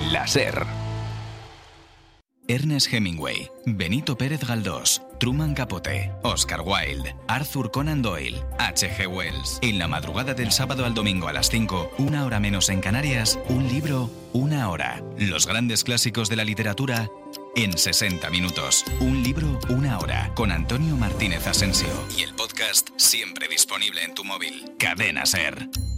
La SER. Ernest Hemingway, Benito Pérez Galdós, Truman Capote, Oscar Wilde, Arthur Conan Doyle, H.G. Wells. En la madrugada del sábado al domingo a las 5, una hora menos en Canarias, un libro, una hora. Los grandes clásicos de la literatura en 60 minutos. Un libro, una hora. Con Antonio Martínez Asensio. Y el podcast siempre disponible en tu móvil. Cadena SER.